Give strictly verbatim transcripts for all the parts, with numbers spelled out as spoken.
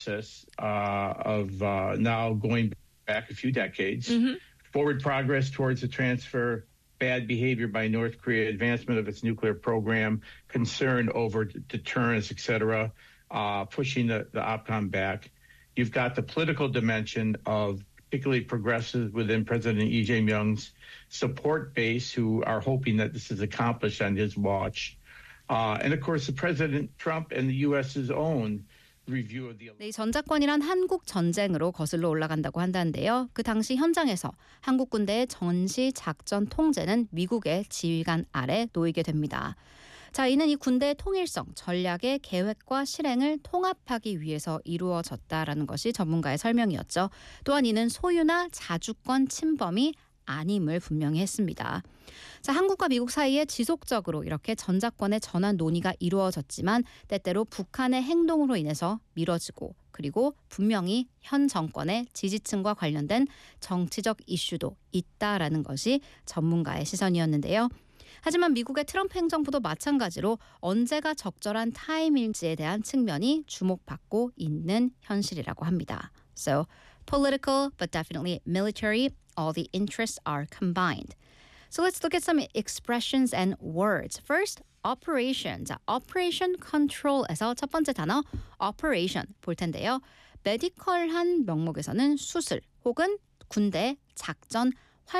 process uh, of uh, now going back a few decades, mm-hmm. forward progress towards the transfer, bad behavior by North Korea, advancement of its nuclear program, concern over deterrence, et cetera, uh, pushing the, the OPCOM back. You've got the political dimension of particularly progressives within President Lee Jae-myung's support base who are hoping that this is accomplished on his watch. Uh, and of course, the President Trump and the U S's own review of the... 네, 전작권이란 한국 전쟁으로 거슬러 올라간다고 한다는데요. 그 당시 현장에서 한국 군대의 전시 작전 통제는 미국의 지휘관 아래 놓이게 됩니다. 자, 이는 이 군대의 통일성, 전략의 계획과 실행을 통합하기 위해서 이루어졌다라는 것이 전문가의 설명이었죠. 또한 이는 소유나 자주권 침범이 아님을 분명히 했습니다. 자, 한국과 미국 사이에 지속적으로 이렇게 전작권의 전환 논의가 이루어졌지만 때때로 북한의 행동으로 인해서 미뤄지고 그리고 분명히 현 정권의 지지층과 관련된 정치적 이슈도 있다라는 것이 전문가의 시선이었는데요. 하지만 미국의 트럼프 행정부도 마찬가지로 언제가 적절한 타임일지에 대한 측면이 주목받고 있는 현실이라고 합니다. So, political but definitely military, all the interests are combined. So let's look at some expressions and words. First, operation. 자, operation control에서 첫 번째 단어 operation 볼 텐데요. 메디컬한 명목에서는 수술 혹은 군대, 작전,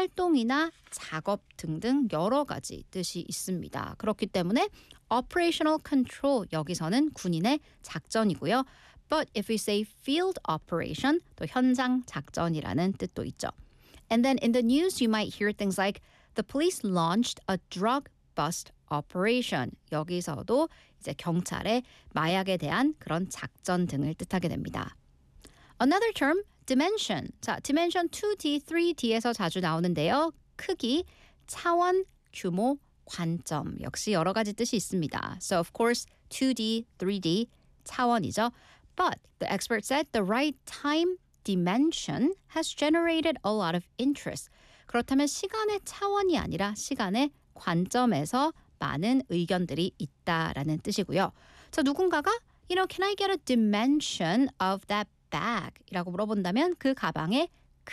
활동이나 작업 등등 여러 가지 뜻이 있습니다. 그렇기 때문에 operational control 여기서는 군인의 작전이고요. But if we say field operation, 또 현장 작전이라는 뜻도 있죠. And then in the news you might hear things like the police launched a drug bust operation. 여기서도 이제 경찰의 마약에 대한 그런 작전 등을 뜻하게 됩니다. Another term, dimension. 자, dimension 투 디, 쓰리 디에서 자주 나오는데요. 크기, 차원, 규모, 관점. 역시 여러 가지 뜻이 있습니다. So of course, 투 디, 쓰리 디, 차원이죠. But the expert said the right time dimension has generated a lot of interest. 그렇다면 시간의 차원이 아니라 시간의 관점에서 많은 의견들이 있다라는 뜻이고요. 자, 누군가가 you know, can I get a dimension of that bag? 이라고 물어본다면 그 가방의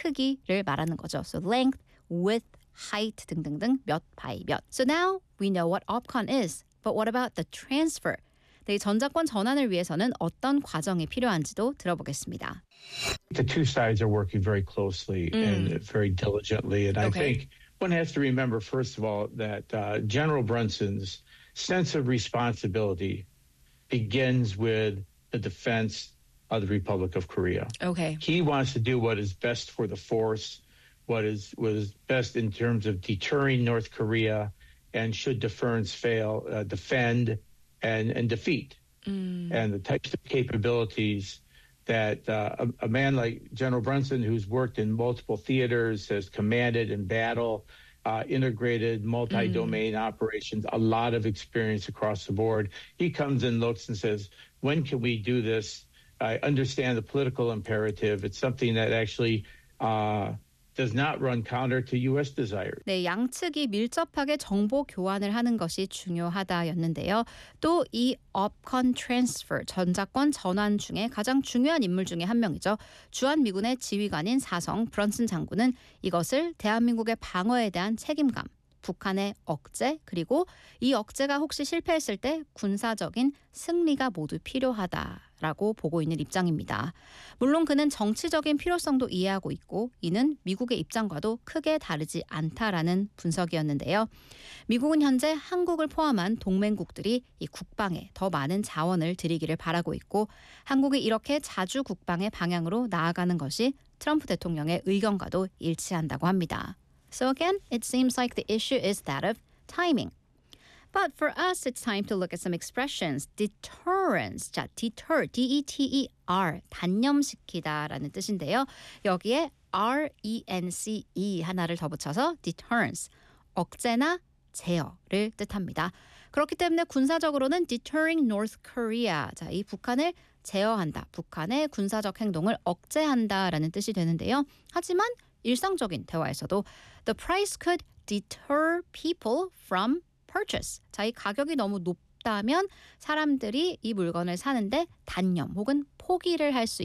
크기를 말하는 거죠. So length, width, height 등등등 몇 바이 몇. So now we know what OPCON is. But what about the transfer? 네, 전작권 전환을 위해서는 어떤 과정이 필요한지도 들어보겠습니다. The two sides are working very closely mm. and very diligently. And I okay. think one has to remember, first of all, that uh, General Brunson's sense of responsibility begins with the defense of the Republic of Korea. Okay. He wants to do what is best for the force, what is what is best in terms of deterring North Korea, and should deterrence fail, uh, defend and, and defeat. Mm. And the types of capabilities that uh, a, a man like General Brunson, who's worked in multiple theaters, has commanded in battle, uh, integrated multi-domain mm. operations, a lot of experience across the board. He comes and looks and says, when can we do this? I understand the political imperative. It's something that actually uh, does not run counter to U S desires. 네, 양측이 밀접하게 정보 교환을 하는 것이 중요하다였는데요. 또 이 OPCON transfer, 전작권 전환 중에 가장 중요한 인물 중에 한 명이죠. 주한미군의 지휘관인 사성 브런슨 장군은 이것을 대한민국의 방어에 대한 책임감, 북한의 억제, 그리고 이 억제가 혹시 실패했을 때 군사적인 승리가 모두 필요하다라고 보고 있는 입장입니다. 물론 그는 정치적인 필요성도 이해하고 있고 이는 미국의 입장과도 크게 다르지 않다라는 분석이었는데요. 미국은 현재 한국을 포함한 동맹국들이 이 국방에 더 많은 자원을 들이기를 바라고 있고 한국이 이렇게 자주 국방의 방향으로 나아가는 것이 트럼프 대통령의 의견과도 일치한다고 합니다. So again, it seems like the issue is that of timing. But for us, it's time to look at some expressions. Deterrence. 자, deter, D E T E R, 단념시키다라는 뜻인데요. 여기에 R E N C E 하나를 더 붙여서 deterrence, 억제나 제어를 뜻합니다. 그렇기 때문에 군사적으로는 deterring North Korea. 자, 이 북한을 제어한다. 북한의 군사적 행동을 억제한다라는 뜻이 되는데요. 하지만 일상적인 대화에서도 the price could deter people from purchase. 자, 이 가격이 너무 높다면 사람들이 이 물건을 사는데 단념 혹은 포기를 할 수